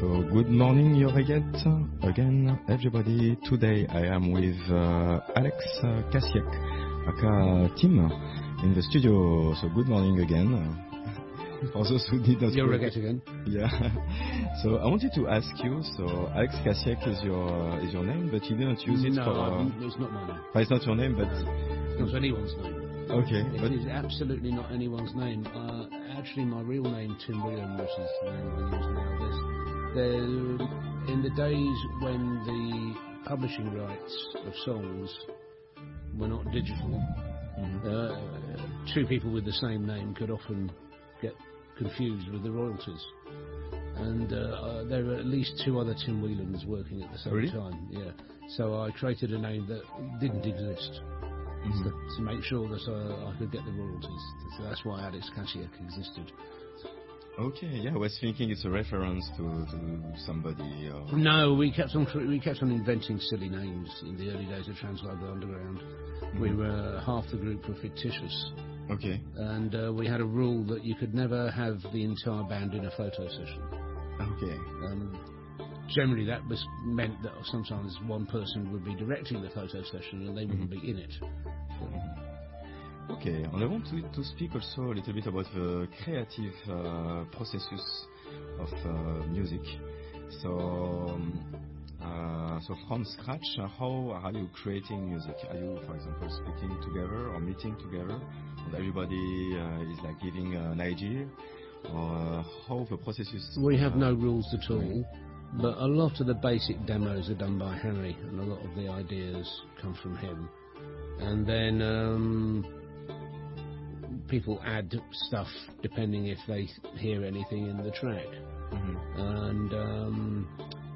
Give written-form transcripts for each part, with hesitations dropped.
So good morning, Yoreget, again, everybody. Today I am with Alex Kasiek, aka Tim, in the studio. So good morning again. For those who did not Yoreget again. Yeah. So I wanted to ask you. So Alex Kasiek is your name, but you didn't use it for. No, it's not my name. It's not your name, but it's not anyone's name. Okay. It is absolutely not anyone's name. Actually, my real name, Tim Whelan, which is the name I use now. In the days when the publishing rights of songs were not digital, two people with the same name could often get confused with the royalties. And there were at least two other Tim Whelans working at the same time. Yeah. So I created a name that didn't exist to make sure that I could get the royalties. So that's why Alex Kasiek existed. Okay, yeah, I was thinking it's a reference to somebody. No, we kept on inventing silly names in the early days of Transglobal Underground. We were half the group were fictitious. Okay. And we had a rule that you could never have the entire band in a photo session. Okay. Generally, that meant that sometimes one person would be directing the photo session and they wouldn't be in it. So, okay, and I want to speak also a little bit about the creative processes of music. So, so from scratch, how are you creating music? Are you, for example, speaking together or meeting together, and everybody is like giving an idea, or how the processes? We have no rules at all, but a lot of the basic demos are done by Harry, and a lot of the ideas come from him, and then. People add stuff depending if they hear anything in the track. And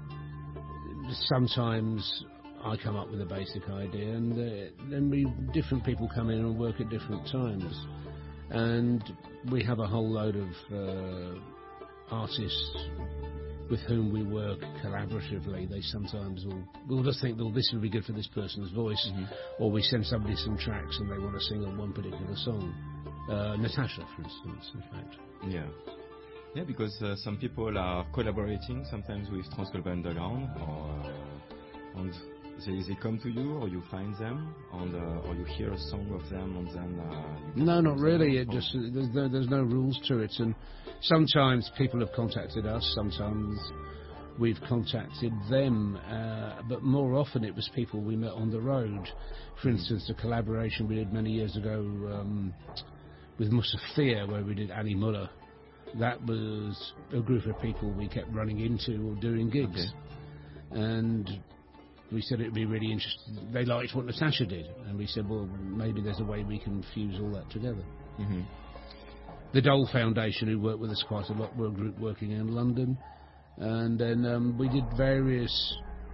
sometimes I come up with a basic idea, and then different people come in and work at different times. And we have a whole load of artists with whom we work collaboratively. They sometimes will just think, well, this would be good for this person's voice, or we send somebody some tracks and they want to sing on one particular song. Natasha, for instance, in fact. Yeah. Yeah, because some people are collaborating sometimes with Transglobal Underground, and they come to you, or you find them, or you hear a song of them, and then... no, not really. It just there's no rules to it, and sometimes people have contacted us, sometimes we've contacted them, but more often it was people we met on the road. For instance, the collaboration we did many years ago with Musafir, where we did Annie Muller. That was a group of people we kept running into or doing gigs. Okay. And we said it would be really interesting. They liked what Natasha did, and we said, well, maybe there's a way we can fuse all that together. The Dole Foundation, who worked with us quite a lot, were a group working in London, and then we did various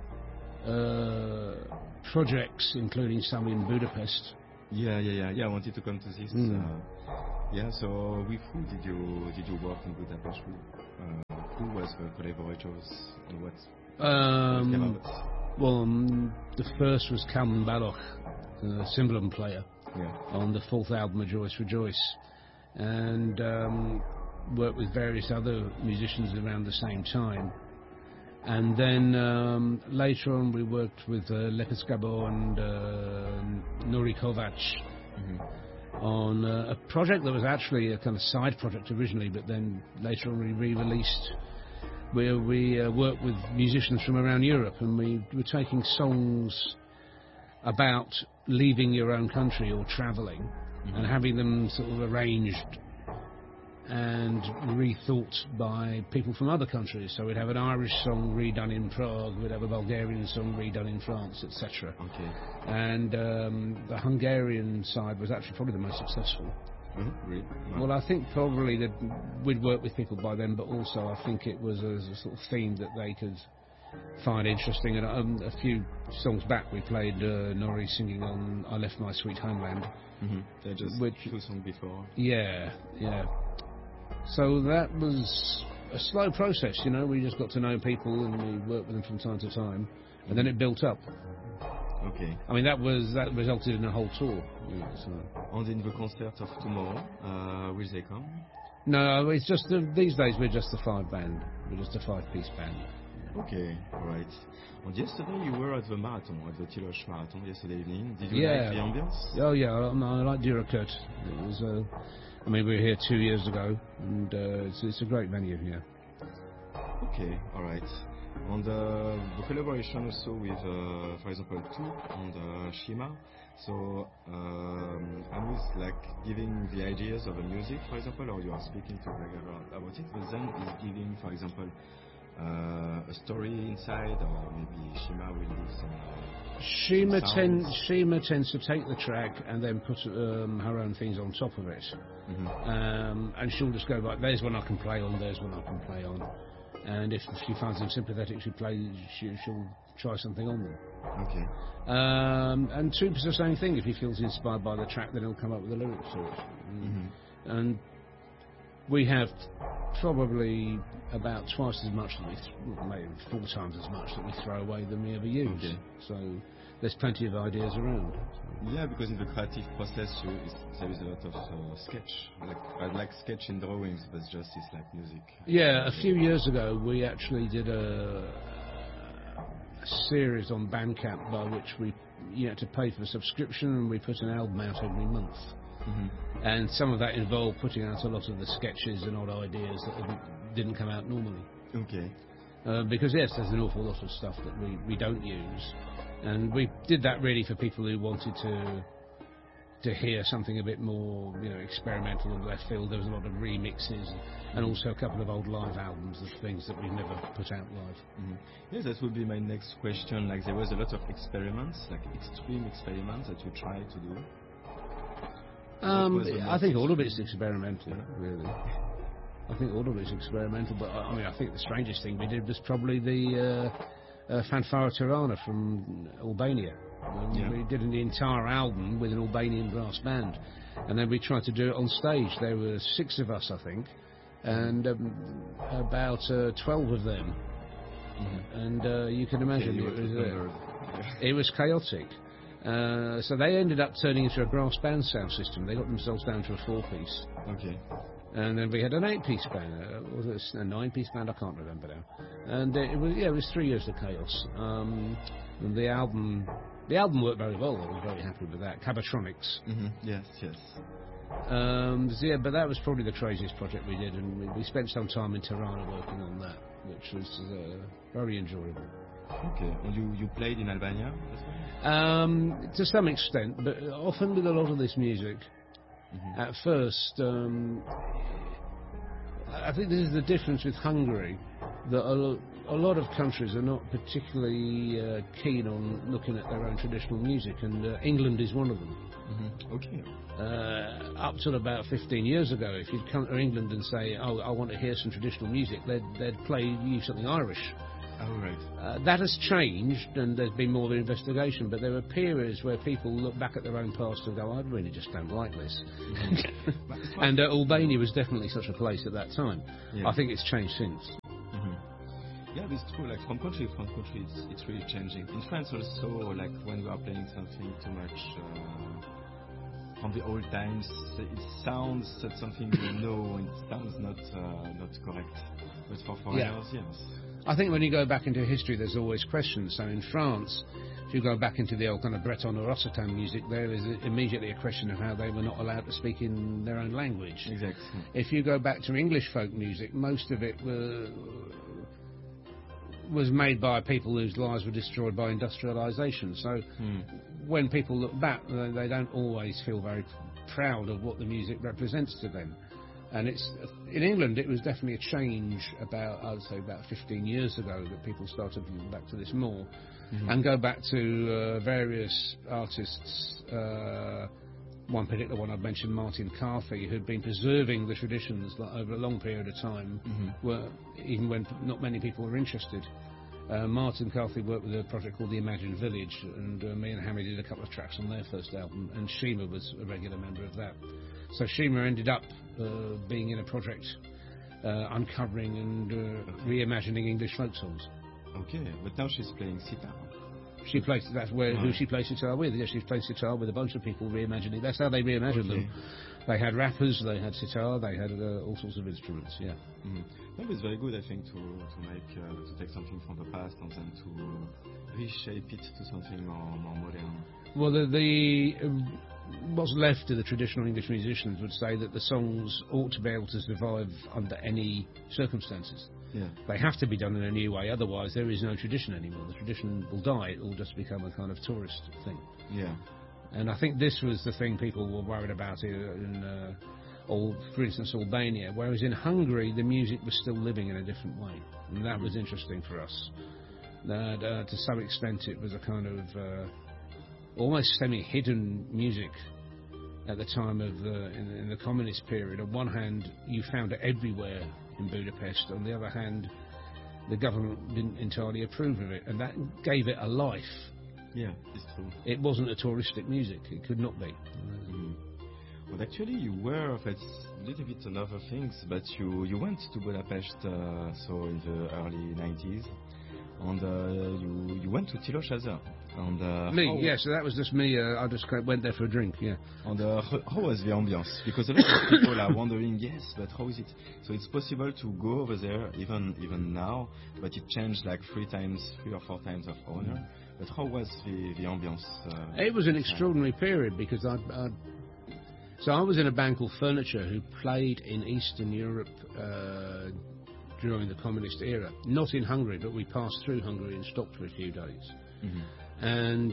projects, including some in Budapest. Yeah. I wanted to come to this. Yeah. So with who did you work in Budapest? Who was the collaborators and what? Well, the first was Kalman Baloch, the cymbal player, on the fourth album, Rejoice, Rejoice, and worked with various other musicians around the same time. And then later on we worked with Lepis Gabo and Nuri Kovac on a project that was actually a kind of side project originally, but then later on we re-released, where we worked with musicians from around Europe, and we were taking songs about leaving your own country or travelling and having them sort of arranged and rethought by people from other countries. So we'd have an Irish song redone in Prague, we'd have a Bulgarian song redone in France, etc. Okay. And the Hungarian side was actually probably the most successful. Really? Well, I think probably that we'd worked with people by then, but also I think it was a sort of theme that they could find interesting. And a few songs back we played Nori singing on I Left My Sweet Homeland. They just two songs before. Yeah. So that was a slow process, you know. We just got to know people and we worked with them from time to time, and then it built up. Okay. I mean, that resulted in a whole tour. So. And in the concert of tomorrow, will they come? No, it's just these days we're just the 5 band. We're just a 5-piece band. Okay, all right. And yesterday you were at the marathon, at the Tiloche Marathon yesterday evening. Did you like the ambience? Oh yeah, I like Dürerkurt. It was. We were here 2 years ago, and it's a great venue here. Okay, all right. And the collaboration also with, for example, Tu and Shima. So, and with like giving the ideas of the music, for example, or you are speaking to Gregor about it, but then is giving, for example, a story inside, or maybe Shima will do some. Shima tends to take the track and then put her own things on top of it, and she'll just go like, "There's one I can play on. There's one I can play on." And if she finds them sympathetic, she'll try something on them. Okay. And Troop's the same thing. If he feels inspired by the track, then he'll come up with the lyrics to it. And we have probably about twice as much maybe 4 times as much that we throw away than we ever use. Okay. So there's plenty of ideas around. Yeah, because in the creative process there is a lot of sketch, like sketch and drawings, but it's like music. Yeah, a few years ago we actually did a series on Bandcamp by which you had to pay for a subscription, and we put an album out every month. And some of that involved putting out a lot of the sketches and odd ideas that didn't come out normally. Okay. Because yes, there's an awful lot of stuff that we don't use, and we did that really for people who wanted to hear something a bit more, experimental and left field. There was a lot of remixes, and also a couple of old live albums of things that we've never put out live. Yes, that would be my next question. Like, there was a lot of experiments, like extreme experiments that you tried to do. I think all of it's experimental, really. I think all of it's experimental, but I think the strangest thing we did was probably the Fanfara Tirana from Albania. We did an entire album with an Albanian brass band, and then we tried to do it on stage. There were 6 of us, I think, and about 12 of them. And you can imagine it was chaotic. So they ended up turning into a brass band sound system. They got themselves down to a 4-piece. Okay. And then we had an 8-piece band, was it a 9-piece band? I can't remember now. And it was 3 years of chaos. And the album worked very well. I was very happy with that. Cabatronics. Yes. But that was probably the craziest project we did, and we spent some time in Tirana working on that, which was very enjoyable. Okay, and you played in Albania as well? To some extent, but often with a lot of this music, at first, I think this is the difference with Hungary, that a lot of countries are not particularly keen on looking at their own traditional music, and England is one of them. Okay. Up till about 15 years ago, if you'd come to England and say, "Oh, I want to hear some traditional music," they'd play you something Irish. Oh, right. That has changed, and there's been more of an investigation, but there were periods where people look back at their own past and go, "I really just don't like this." And Albania was definitely such a place at that time. Yeah. I think it's changed since. Yeah, it's true. Like from country to country, it's really changing. In France also, like when you are playing something too much from the old times, it sounds that something and it sounds not correct. But for foreigners, yes. I think when you go back into history, there's always questions. So in France, if you go back into the old kind of Breton or Occitan music, there is immediately a question of how they were not allowed to speak in their own language. Exactly. If you go back to English folk music, most of it was made by people whose lives were destroyed by industrialisation. So when people look back, they don't always feel very proud of what the music represents to them. And in England, it was definitely a change I would say about 15 years ago that people started to look back to this more and go back to various artists. One particular one I've mentioned, Martin Carthy, who'd been preserving the traditions over a long period of time, even when not many people were interested. Martin Carthy worked with a project called the Imagine Village, and me and Hammy did a couple of tracks on their first album, and Shima was a regular member of that. So Shima ended up being in a project uncovering and reimagining English folk songs. Okay, but now she's playing sitar. She plays. That's who she plays guitar with. Yeah, she's playing sitar with a bunch of people reimagining. That's how they reimagine them. They had rappers, they had sitar, they had all sorts of instruments. Yeah. That was very good, I think, to take something from the past and then to reshape it to something more modern. Well, what's left of the traditional English musicians would say that the songs ought to be able to survive under any circumstances. Yeah. They have to be done in a new way, otherwise there is no tradition anymore. The tradition will die, it will just become a kind of tourist thing. Yeah. And I think this was the thing people were worried about in, for instance, Albania, whereas in Hungary the music was still living in a different way. And that was interesting for us. That, to some extent it was a kind of almost semi-hidden music at the time of in the communist period. On one hand, you found it everywhere in Budapest. On the other hand, the government didn't entirely approve of it, and that gave it a life. Yeah, it's true. It wasn't a touristic music. It could not be. Well, actually, you were a little bit of other things, but you went to Budapest so in the early 90s, and you went to Tilos Azer. Me, yeah, so that was just me. I just went there for a drink, yeah. And how was the ambience? Because a lot of people are wondering, yes, but how is it? So it's possible to go over there even now, but it changed like 3 or 4 times of owner. But how was the ambience? It was an extraordinary period because so I was in a band called Furniture who played in Eastern Europe during the communist era. Not in Hungary, but we passed through Hungary and stopped for a few days. And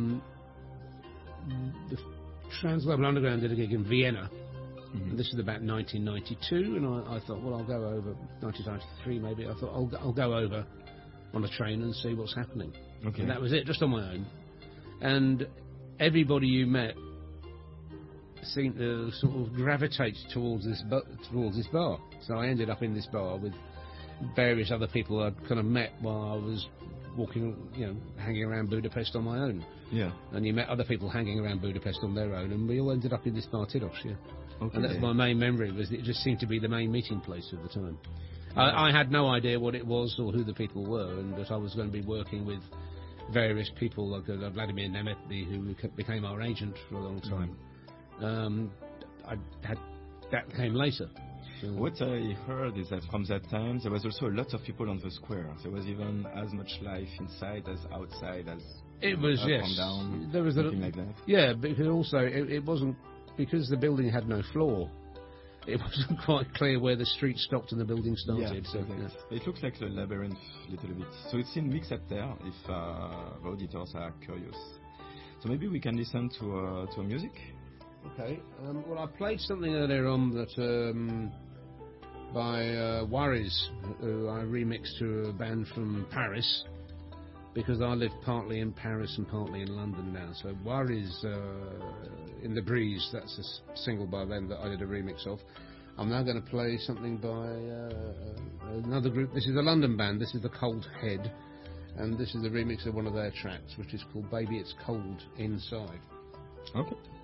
the Trans-Global Underground did a gig in Vienna. And this is about 1992, and I thought, well, I'll go over 1993 maybe. I thought I'll go over on a train and see what's happening. Okay. And that was it, just on my own. And everybody you met seemed to sort of gravitate towards this bar. So I ended up in this bar with various other people I'd kind of met while I was walking, hanging around Budapest on my own. Yeah. And you met other people hanging around Budapest on their own, and we all ended up in this bar Tilos, yeah. Okay. And that's my main memory, was it just seemed to be the main meeting place of the time. I had no idea what it was or who the people were, and that I was going to be working with various people like Vladimir Nemetny, who became our agent for a long time. That came later. So what I heard is that from that time there was also a lot of people on the square. There was even as much life inside as outside, as it was up yes. and down. There was something like that. Yeah, because also it wasn't, because the building had no floor. It wasn't quite clear where the street stopped and the building started. Yeah, so exactly. Yeah. It looks like a labyrinth a little bit. So it's in Mix at Terre if the auditors are curious. So maybe we can listen to a music. Okay. Well, I played something earlier on that by Worries, who I remixed to a band from Paris, because I live partly in Paris and partly in London now. So Worries, In the Breeze, that's a single by them that I did a remix of. I'm now going to play something by another group. This is a London band. This is the Cold Head, and this is a remix of one of their tracks, which is called Baby It's Cold Inside. Okay.